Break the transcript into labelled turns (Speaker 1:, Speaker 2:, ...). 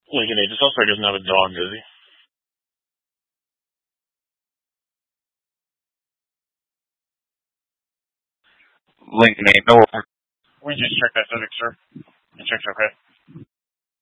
Speaker 1: Lincoln 8, the suspect doesn't have a dog, does he?
Speaker 2: Lincoln 8, no.
Speaker 1: We just checked that subject, sir. The check's okay.